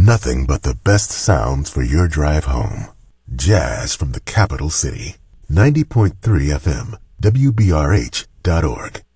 Nothing but the best sounds for your drive home. Jazz from the capital city. 90.3 FM, WBRH.org.